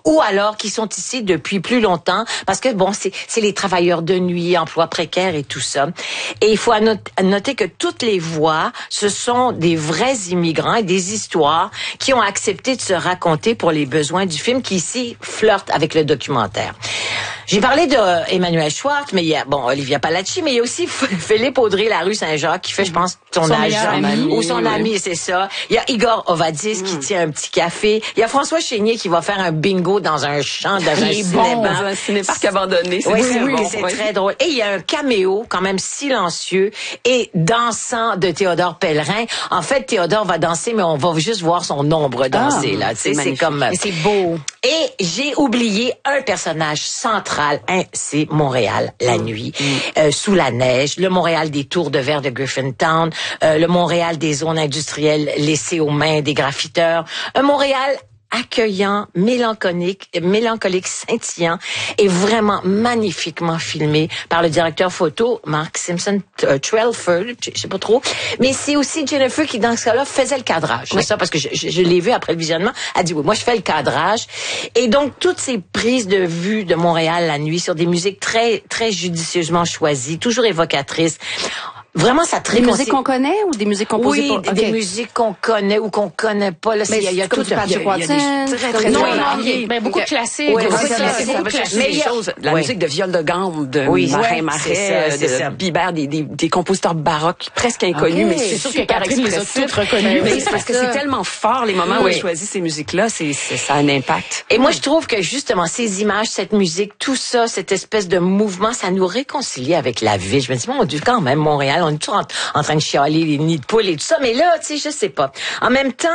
ou alors qui sont ici depuis plus longtemps parce que bon, c'est les travailleurs de nuit, emplois précaires et tout ça. Et il faut noter que toutes les voix, ce sont des vrais immigrants et des histoires qui ont accepté de se raconter pour les besoins du film qui ici flirte avec le documentaire. J'ai parlé de Emmanuel Schwartz, mais il y a Olivia Palacci, mais il y a aussi Philippe Audrey, la rue Saint-Jacques, qui fait, je pense, son agent ou son ami, c'est ça. Il y a Igor Ovadis qui tient un petit café. Il y a François Chénier qui va faire un bingo dans un champ, dans un cinéma. Dans un cinéparc abandonné. C'est très drôle. Et il y a un caméo quand même silencieux et dansant de Théodore Pellerin. En fait, Théodore va danser, mais on va juste voir son ombre danser, là. C'est comme... Mais c'est beau. Et j'ai oublié un personnage central, c'est Montréal, la nuit, sous la neige, le Montréal des tours de verre de Griffintown, le Montréal des zones industrielles laissées aux mains des graffiteurs, un Montréal accueillant, mélancolique, scintillant et vraiment magnifiquement filmé par le directeur photo Mark Simpson Trelford, je sais pas trop, mais c'est aussi Jennifer qui dans ce cas-là faisait le cadrage. C'est ça parce que je l'ai vu après le visionnement, elle a dit oui, moi je fais le cadrage et donc toutes ces prises de vue de Montréal la nuit sur des musiques très très judicieusement choisies, toujours évocatrices. Vraiment, ça Des musiques qu'on connaît ou des musiques composées pour... des musiques qu'on connaît ou qu'on connaît pas. Là, il y a tout Patrick Watson. Beaucoup de classiques. Mais il y a la musique de viol de gamme, de Marin Marais, de Bibert, des compositeurs baroques presque inconnus, mais c'est sûr que par expressif. Mais c'est parce que c'est tellement fort les moments où il choisit ces musiques-là, ça a un impact. Et moi, je trouve que justement, ces images, cette musique, tout ça, cette espèce de mouvement, ça nous réconcilie avec la vie. Je me dis, mon Dieu, quand même, Montréal, on est toujours en train de chialer les nids de poules et tout ça, mais là, tu sais, je sais pas. En même temps,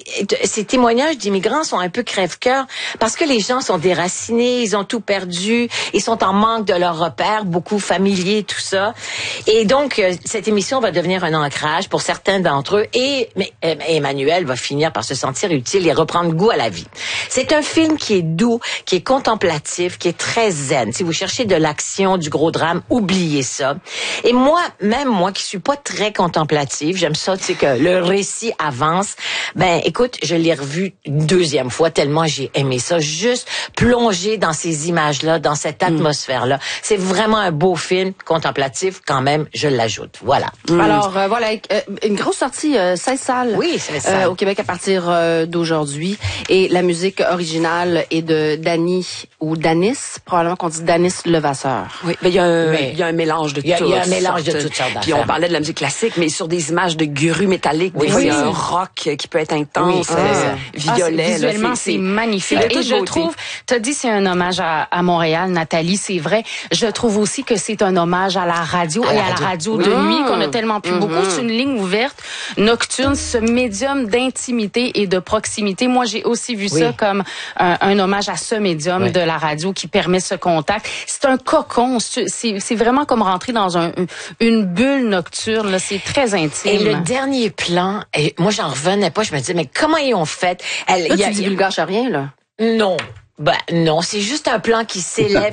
ces témoignages d'immigrants sont un peu crève-cœur parce que les gens sont déracinés, ils ont tout perdu, ils sont en manque de leurs repères, beaucoup familiers, tout ça. Et donc, cette émission va devenir un ancrage pour certains d'entre eux mais Emmanuel va finir par se sentir utile et reprendre goût à la vie. C'est un film qui est doux, qui est contemplatif, qui est très zen. Si vous cherchez de l'action, du gros drame, oubliez ça. Et moi qui suis pas très contemplative, j'aime ça, tu sais, que le récit avance. Ben, écoute, je l'ai revu une deuxième fois tellement j'ai aimé ça. Juste plonger dans ces images-là, dans cette atmosphère-là. C'est vraiment un beau film contemplatif quand même, je l'ajoute. Voilà. Alors, voilà, une grosse sortie, 16 salles. Oui, c'est ça. Au Québec à partir d'aujourd'hui. Et la musique originale est de Dany ou Danis, probablement qu'on dit Danis Levasseur. Oui, mais il y a un mélange de tout. Il y a un mélange de toutes sortes d'affaires. Puis on parlait de la musique classique, mais sur des images de grues métalliques, des un rock qui peut être intense, violet. Visuellement, c'est magnifique. Et je trouve, t'as dit c'est un hommage à Montréal, Nathalie, c'est vrai. Je trouve aussi que c'est un hommage à la radio et à la radio de nuit qu'on a tellement pu beaucoup. C'est une ligne ouverte, nocturne, ce médium d'intimité et de proximité. Moi, j'ai aussi vu ça comme un hommage à ce médium de la radio qui permet ce contact. C'est un cocon. C'est vraiment comme rentrer dans une bulle nocturne. Là, c'est très intime. Et le dernier plan, moi, j'en revenais pas. Je me disais, mais comment ils ont fait? Là, tu divulgaches rien, là? Non. Ben non, c'est juste un plan qui s'élève.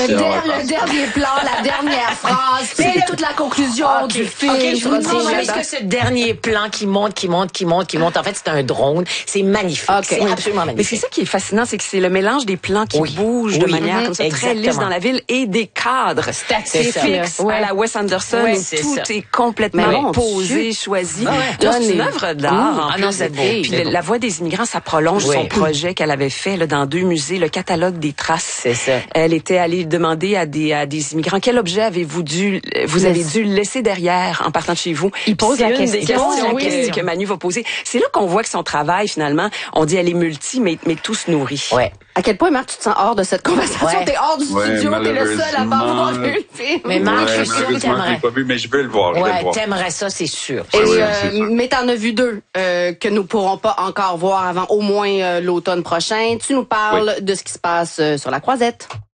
Le dernier plan, la dernière phrase, c'est toute la conclusion du film. Est-ce que ce dernier plan qui monte, en fait, c'est un drone. C'est magnifique. C'est absolument magnifique. Mais c'est ça qui est fascinant, c'est que c'est le mélange des plans qui bougent de manière comme ça, très lisse dans la ville et des cadres statiques à la Wes Anderson où tout est complètement posé, choisi. C'est une œuvre d'art. Puis la Voix des immigrants, ça prolonge son projet qu'elle avait fait dans 2 musées. Le catalogue des traces. C'est ça. Elle était allée demander à des immigrants quel objet vous avez dû laisser derrière en partant de chez vous. Il pose la question. C'est une des questions que Manu va poser. C'est là qu'on voit que son travail, finalement, on dit elle est multi, mais tout se nourrit. Ouais. À quel point, Marc, tu te sens hors de cette conversation? T'es hors du studio, t'es le seul à pas avoir vu le film. Mais Marc, je suis sûre que t'aimerais. Pas vu, mais je vais le voir. T'aimerais ça, c'est sûr. Mais t'en as vu 2 que nous pourrons pas encore voir avant au moins l'automne prochain. Tu nous parles de ce qui se passe sur la Croisette.